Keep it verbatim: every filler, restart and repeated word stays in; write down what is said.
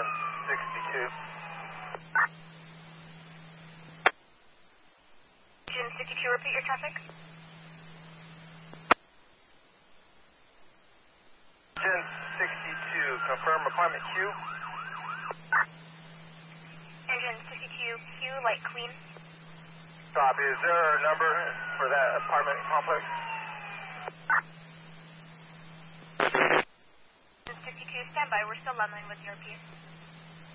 Engine sixty-two. Engine sixty-two, repeat your traffic. Engine sixty-two, confirm apartment Q. Engine sixty-two, Q, light clean. Copy. Is there a number for that apartment complex? Engine sixty-two, stand by. We're still leveling with your piece.